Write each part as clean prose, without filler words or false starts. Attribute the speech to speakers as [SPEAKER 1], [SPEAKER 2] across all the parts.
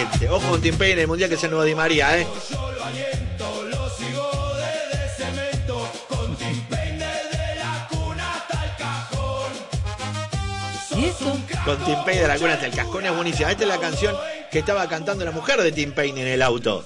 [SPEAKER 1] Ojo con Tim Payne en el mundial, que es el nuevo Di María,
[SPEAKER 2] ¿Y eso?
[SPEAKER 1] Con Tim Payne de la cuna hasta el cascón es buenísima. Esta es la canción que estaba cantando la mujer de Tim Payne en el auto.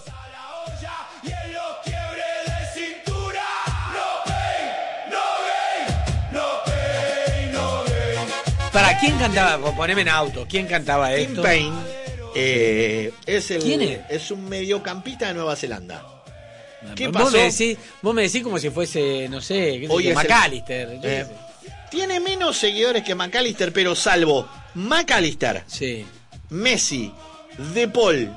[SPEAKER 2] ¿Para quién cantaba? Poneme en auto. ¿Quién cantaba esto?
[SPEAKER 1] Tim Payne
[SPEAKER 2] ¿Quién es?
[SPEAKER 1] Es un mediocampista de Nueva Zelanda. ¿Qué
[SPEAKER 2] Vos
[SPEAKER 1] pasó?
[SPEAKER 2] vos me decís como si fuese, no sé, qué sé
[SPEAKER 1] Hoy
[SPEAKER 2] yo,
[SPEAKER 1] es
[SPEAKER 2] McAllister.
[SPEAKER 1] Tiene menos seguidores que McAllister, pero salvo McAllister,
[SPEAKER 2] Sí.
[SPEAKER 1] Messi, De Paul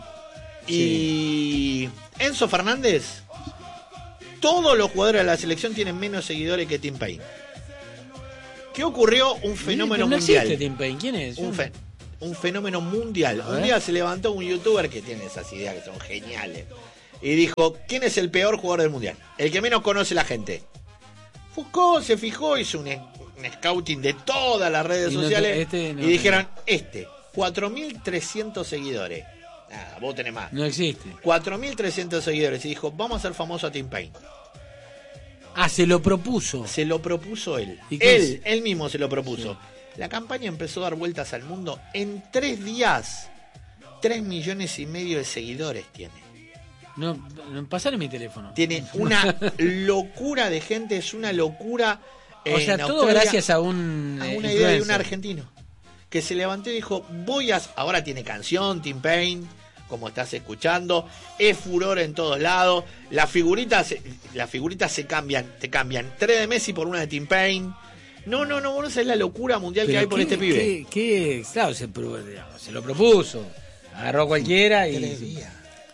[SPEAKER 1] y Enzo Fernández, todos los jugadores de la selección tienen menos seguidores que Tim Payne. ¿Qué ocurrió? Un fenómeno
[SPEAKER 2] no
[SPEAKER 1] mundial.
[SPEAKER 2] existe Tim Payne. ¿Quién es?
[SPEAKER 1] Un fenómeno mundial. Un día se levantó un youtuber que tiene esas ideas que son geniales y dijo: ¿quién es el peor jugador del mundial? El que menos conoce la gente. Foucault se fijó, hizo un scouting de todas las redes sociales y dijeron: 4.300 seguidores. Nada, vos tenés más.
[SPEAKER 2] No existe.
[SPEAKER 1] 4.300 seguidores. Y dijo: vamos a hacer famoso a Tim Payne.
[SPEAKER 2] Ah, se lo propuso.
[SPEAKER 1] Se lo propuso él.
[SPEAKER 2] ¿Y qué
[SPEAKER 1] Él mismo se lo propuso. Sí. La campaña empezó a dar vueltas al mundo. En 3 días, 3,5 millones de seguidores tiene.
[SPEAKER 2] No, pasale mi teléfono.
[SPEAKER 1] Tiene una locura de gente, es una locura.
[SPEAKER 2] O sea, todo gracias a una
[SPEAKER 1] idea de un argentino que se levantó y dijo: ahora tiene canción, Tim Payne, como estás escuchando, es furor en todos lados. Las figuritas se cambian, te cambian 3 de Messi por una de Tim Payne. No, vos no sabés la locura mundial que hay por este pibe.
[SPEAKER 2] Claro, se lo propuso. Agarró a cualquiera y...
[SPEAKER 1] En 3 días.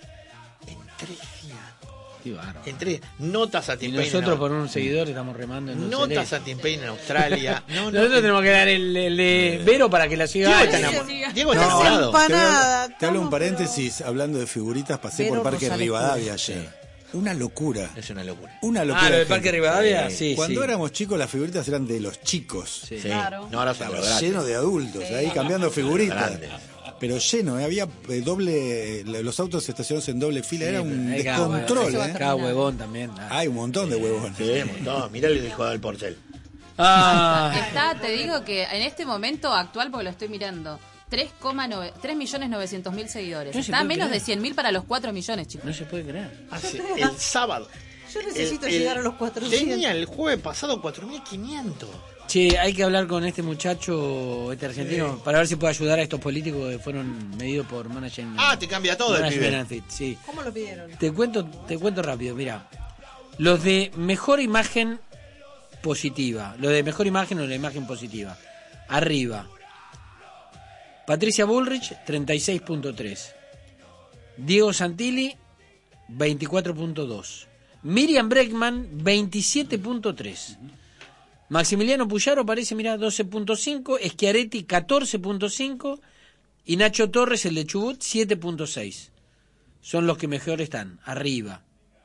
[SPEAKER 1] En 3 días. Notas a Tim Payne.
[SPEAKER 2] Y nosotros por un seguidor estamos remando en
[SPEAKER 1] notas a Tim Payne en Australia.
[SPEAKER 2] Nosotros tenemos que dar el de Vero para que la siga.
[SPEAKER 1] Diego está enamorado.
[SPEAKER 3] Te hablo un paréntesis, hablando de figuritas, pasé por Parque Rivadavia ayer. Una locura.
[SPEAKER 1] Es una locura.
[SPEAKER 3] Una locura.
[SPEAKER 2] ¿Lo del Parque Rivadavia? Sí.
[SPEAKER 3] Cuando éramos chicos, las figuritas eran de los chicos.
[SPEAKER 1] Sí. Claro. No, ahora estaba
[SPEAKER 3] lleno de adultos, ahí cambiando figuritas. Pero lleno, había doble, los autos estacionados en doble fila, era un descontrol.
[SPEAKER 2] Cada huevón también.
[SPEAKER 3] Hay un montón de huevones.
[SPEAKER 1] Sí, un montón. Mirá el hijo del Porcel.
[SPEAKER 4] Te digo que en este momento actual, porque lo estoy mirando, 3.900.000 seguidores. Está a menos de 100.000 para los 4 millones, chicos.
[SPEAKER 2] No se puede creer.
[SPEAKER 1] El sábado.
[SPEAKER 5] Yo necesito llegar a los 400.
[SPEAKER 1] Tenía el jueves pasado 4.500.
[SPEAKER 2] Che, hay que hablar con este muchacho, este argentino, para ver si puede ayudar a estos políticos que fueron medidos por Management.
[SPEAKER 1] Te cambia todo el pibe.
[SPEAKER 2] Sí.
[SPEAKER 5] ¿Cómo lo pidieron?
[SPEAKER 2] Te cuento rápido, mira. Los de mejor imagen positiva, lo de mejor imagen o la imagen positiva. Arriba. Patricia Bullrich, 36.3. Diego Santilli, 24.2. Miriam Bregman, 27.3. Maximiliano Puyaro aparece, mirá, 12.5. Schiaretti, 14.5. Y Nacho Torres, el de Chubut, 7.6. Son los que mejor están, arriba.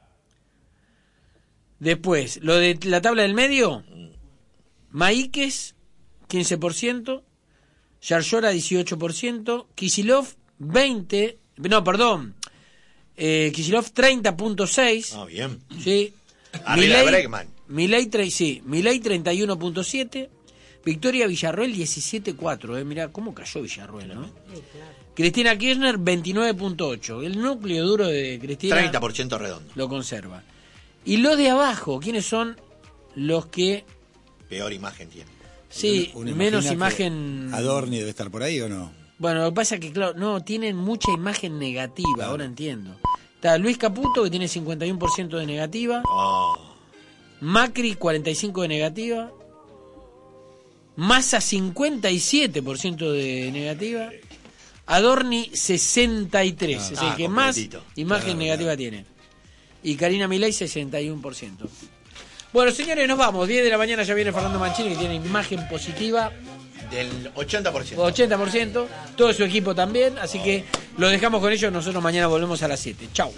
[SPEAKER 2] Después, lo de la tabla del medio, Maíquez, 15%. Yarlora 18%, Kicillof 20%, no, perdón, Kicillof 30.6%.
[SPEAKER 1] Bien.
[SPEAKER 2] Sí.
[SPEAKER 1] Arriba de Bregman.
[SPEAKER 2] Milei 31.7%, Victoria Villarroel 17.4%, mirá cómo cayó Villarroel, ¿no? Sí, claro. Cristina Kirchner 29.8%, el núcleo duro de Cristina
[SPEAKER 1] 30% redondo.
[SPEAKER 2] Lo conserva. Y los de abajo, ¿quiénes son los que
[SPEAKER 1] peor imagen tienen?
[SPEAKER 2] Sí, menos imagen.
[SPEAKER 3] ¿Adorni debe estar por ahí o no?
[SPEAKER 2] Bueno, lo que pasa es que, claro, no, tienen mucha imagen negativa, claro. Ahora entiendo. Está Luis Caputo, que tiene 51% de negativa. Macri, 45% de negativa. Massa, 57% de negativa. Adorni, 63%. Es el que más imagen negativa tiene. Y Karina Milei, 61%. Bueno, señores, nos vamos. 10 de la mañana ya viene Fernando Mancini, que tiene imagen positiva
[SPEAKER 1] del 80%.
[SPEAKER 2] 80%. Todo su equipo también. Así que lo dejamos con ellos. Nosotros mañana volvemos a las 7. Chau.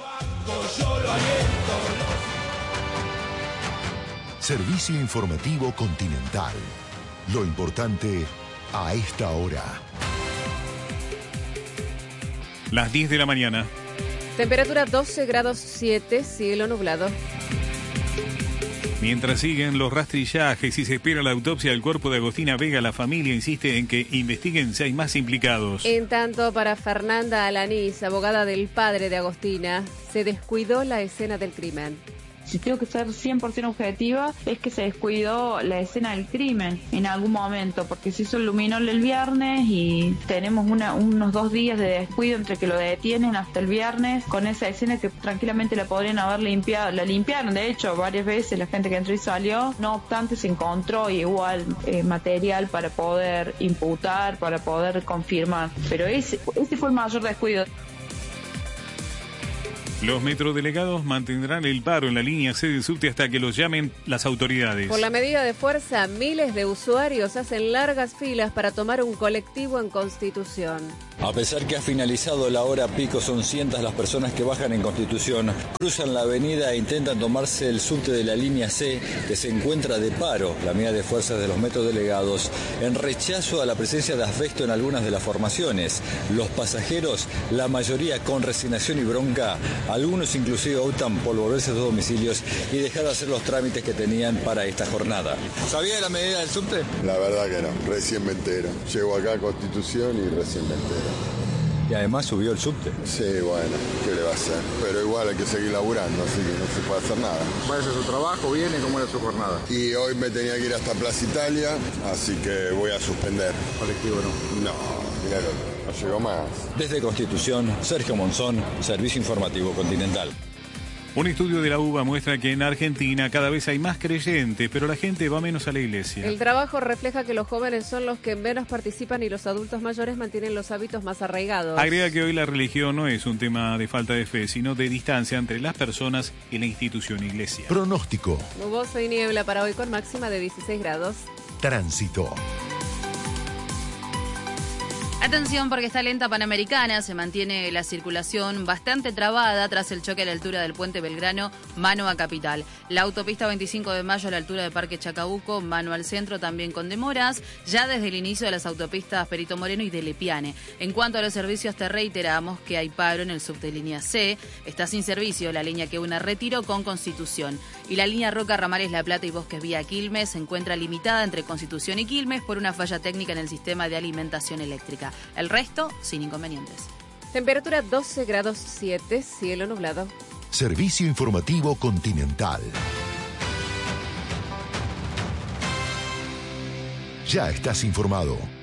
[SPEAKER 6] Servicio informativo Continental. Lo importante a esta hora.
[SPEAKER 7] Las 10 de la mañana.
[SPEAKER 8] Temperatura 12 grados 7, cielo nublado.
[SPEAKER 7] Mientras siguen los rastrillajes y se espera la autopsia del cuerpo de Agostina Vega, la familia insiste en que investiguen si hay más implicados.
[SPEAKER 8] En tanto, para Fernanda Alanís, abogada del padre de Agostina, se descuidó la escena del crimen.
[SPEAKER 9] Si tengo que ser 100% objetiva, es que se descuidó la escena del crimen en algún momento, porque se hizo el luminol el viernes y tenemos unos 2 días de descuido entre que lo detienen hasta el viernes, con esa escena que tranquilamente la podrían haber limpiado. La limpiaron, de hecho, varias veces la gente que entró y salió. No obstante, se encontró igual material para poder imputar, para poder confirmar. Pero ese fue el mayor descuido.
[SPEAKER 7] Los metrodelegados mantendrán el paro en la línea C del subte hasta que los llamen las autoridades.
[SPEAKER 8] Por la medida de fuerza, miles de usuarios hacen largas filas para tomar un colectivo en Constitución.
[SPEAKER 10] A pesar que ha finalizado la hora pico, son cientos las personas que bajan en Constitución, cruzan la avenida e intentan tomarse el subte de la línea C, que se encuentra de paro, la medida de fuerzas de los metrodelegados, en rechazo a la presencia de asbesto en algunas de las formaciones. Los pasajeros, la mayoría con resignación y bronca, algunos inclusive optan por volverse a sus domicilios y dejar de hacer los trámites que tenían para esta jornada. ¿Sabía de la medida del subte?
[SPEAKER 11] La verdad que no, recién me entero. Llego acá a Constitución y recién me entero.
[SPEAKER 10] Y además subió el subte.
[SPEAKER 11] Sí, bueno, ¿qué le va a hacer? Pero igual hay que seguir laburando, así que no se puede hacer nada.
[SPEAKER 12] ¿Va a hacer su trabajo? ¿Viene? ¿Cómo era su jornada?
[SPEAKER 11] Y hoy me tenía que ir hasta Plaza Italia, así que voy a suspender.
[SPEAKER 12] ¿Colectivo no?
[SPEAKER 11] No, mirá, no llegó más.
[SPEAKER 10] Desde Constitución, Sergio Monzón, Servicio Informativo Continental.
[SPEAKER 7] Un estudio de la UBA muestra que en Argentina cada vez hay más creyentes, pero la gente va menos a la iglesia.
[SPEAKER 8] El trabajo refleja que los jóvenes son los que menos participan y los adultos mayores mantienen los hábitos más arraigados.
[SPEAKER 7] Agrega que hoy la religión no es un tema de falta de fe, sino de distancia entre las personas y la institución iglesia.
[SPEAKER 6] Pronóstico.
[SPEAKER 8] Nuboso y niebla para hoy con máxima de 16 grados.
[SPEAKER 6] Tránsito.
[SPEAKER 4] Atención porque está lenta Panamericana, se mantiene la circulación bastante trabada tras el choque a la altura del puente Belgrano, mano a Capital. La autopista 25 de Mayo a la altura de Parque Chacabuco, mano al centro, también con demoras, ya desde el inicio de las autopistas Perito Moreno y de Lepiane. En cuanto a los servicios, te reiteramos que hay paro en el subte línea C, está sin servicio la línea que une Retiro con Constitución. Y la línea Roca, Ramales, La Plata y Bosques vía Quilmes se encuentra limitada entre Constitución y Quilmes por una falla técnica en el sistema de alimentación eléctrica. El resto, sin inconvenientes.
[SPEAKER 8] Temperatura 12 grados 7, cielo nublado.
[SPEAKER 6] Servicio Informativo Continental. Ya estás informado.